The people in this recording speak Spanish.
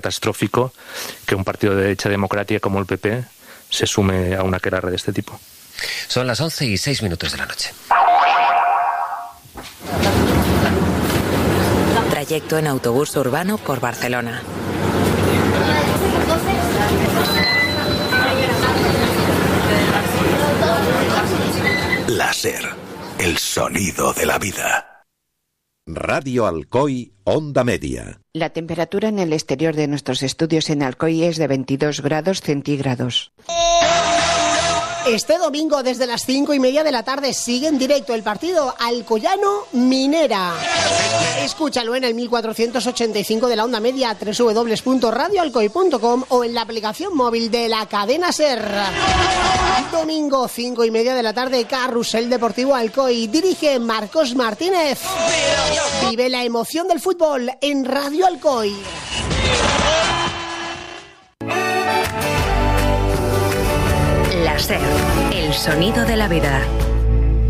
catastrófico que un partido de derecha democrática como el PP se sume a una aquelarre de este tipo. Son las 11:06 de la noche. Trayecto en autobús urbano por Barcelona. Láser, el sonido de la vida. Radio Alcoy, Onda Media. La temperatura en el exterior de nuestros estudios en Alcoy es de 22 grados centígrados. Este domingo desde las 5:30 de la tarde sigue en directo el partido Alcoyano-Minera. Escúchalo en el 1485 de la Onda Media, www.radioalcoy.com o en la aplicación móvil de la cadena SER. Domingo 5:30 de la tarde, Carrusel Deportivo Alcoy. Dirige Marcos Martínez. Vive la emoción del fútbol en Radio Alcoy. La SER, el sonido de la vida.